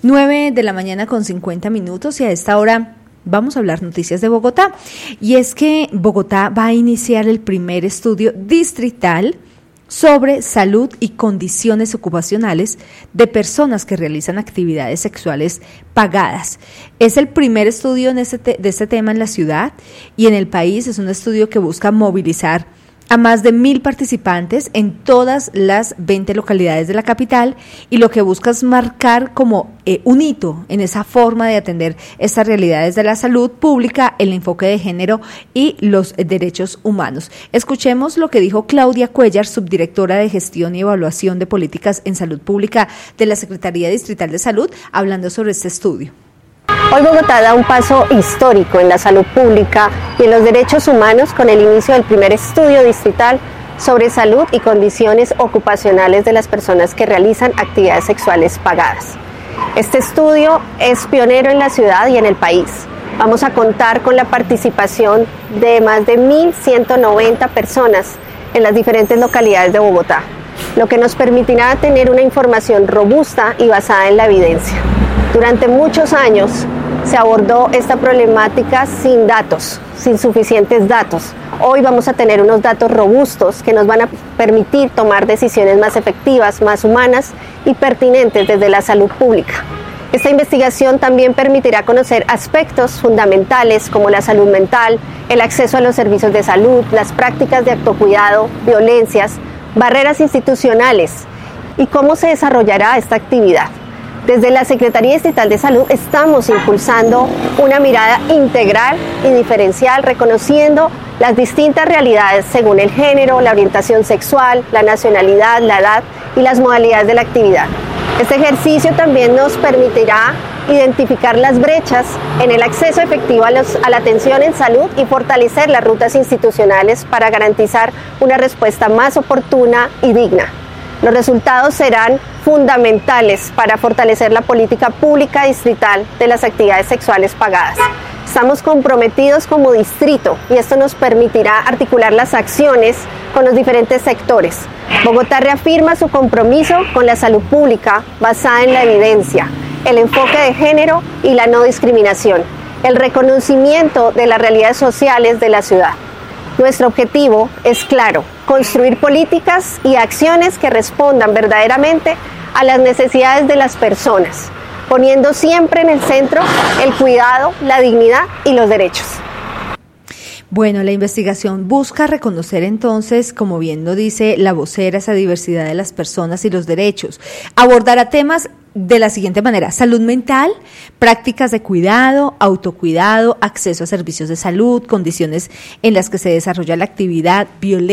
9:50 a.m. y a esta hora vamos a hablar noticias de Bogotá. Y es que Bogotá va a iniciar el primer estudio distrital sobre salud y condiciones ocupacionales de personas que realizan actividades sexuales pagadas. Es el primer estudio de este tema en la ciudad y en el país. Es un estudio que busca movilizar a más de 1.000 participantes en todas las 20 localidades de la capital, y lo que busca es marcar como un hito en esa forma de atender estas realidades de la salud pública, el enfoque de género y los derechos humanos. Escuchemos lo que dijo Claudia Cuellar, subdirectora de Gestión y Evaluación de Políticas en Salud Pública de la Secretaría Distrital de Salud, hablando sobre este estudio. Hoy Bogotá da un paso histórico en la salud pública y en los derechos humanos con el inicio del primer estudio distrital sobre salud y condiciones ocupacionales de las personas que realizan actividades sexuales pagadas. Este estudio es pionero en la ciudad y en el país. Vamos a contar con la participación de más de 1.190 personas en las diferentes localidades de Bogotá, lo que nos permitirá tener una información robusta y basada en la evidencia. Durante muchos años se abordó esta problemática sin datos, sin suficientes datos. Hoy vamos a tener unos datos robustos que nos van a permitir tomar decisiones más efectivas, más humanas y pertinentes desde la salud pública. Esta investigación también permitirá conocer aspectos fundamentales como la salud mental, el acceso a los servicios de salud, las prácticas de autocuidado, violencias, barreras institucionales y cómo se desarrollará esta actividad. Desde la Secretaría Distrital de Salud estamos impulsando una mirada integral y diferencial, reconociendo las distintas realidades según el género, la orientación sexual, la nacionalidad, la edad y las modalidades de la actividad. Este ejercicio también nos permitirá identificar las brechas en el acceso efectivo a la atención en salud y fortalecer las rutas institucionales para garantizar una respuesta más oportuna y digna. Los resultados serán fundamentales para fortalecer la política pública distrital de las actividades sexuales pagadas. Estamos comprometidos como distrito y esto nos permitirá articular las acciones con los diferentes sectores. Bogotá reafirma su compromiso con la salud pública basada en la evidencia, el enfoque de género y la no discriminación, el reconocimiento de las realidades sociales de la ciudad. Nuestro objetivo es claro: construir políticas y acciones que respondan verdaderamente a las necesidades de las personas, poniendo siempre en el centro el cuidado, la dignidad y los derechos. Bueno, la investigación busca reconocer entonces, como bien lo dice la vocera, esa diversidad de las personas y los derechos. Abordará temas de la siguiente manera: salud mental, prácticas de cuidado, autocuidado, acceso a servicios de salud, condiciones en las que se desarrolla la actividad, violencia,